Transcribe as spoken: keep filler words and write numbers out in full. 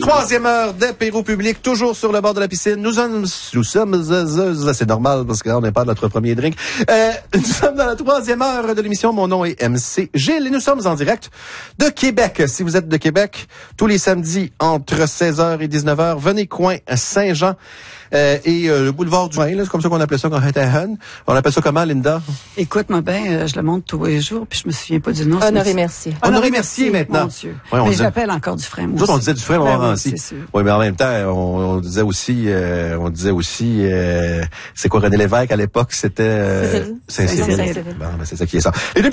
Troisième heure d'apéro public, toujours sur le bord de la piscine. Nous sommes, nous sommes, c'est normal parce qu'on n'est pas de notre premier drink. Euh, nous sommes dans la troisième heure de l'émission. Mon nom est M C Gilles et nous sommes en direct de Québec. Si vous êtes de Québec, tous les samedis entre seize heures et dix-neuf heures, venez coin Saint-Jean. Euh, et euh, le boulevard du vin, là, c'est comme ça qu'on appelait ça quand on était jeune. On appelle ça comment, Linda? Écoute-moi bien, euh, je le montre tous les jours, puis je me souviens pas du nom. Honoré Mercier. Honoré Mercier, maintenant. Mon Dieu. Ouais, on mais disait... j'appelle encore Dufresne. Nous autres, on disait Dufresne, ben Montmorency. Oui, c'est sûr. Oui, mais en même temps, on, on disait aussi, euh, on disait aussi, euh, c'est quoi René Lévesque à l'époque? C'était euh, Saint-Cyril. Saint-Cyril. Saint-Cyril. Bon, ben, c'est ça qui est ça. Et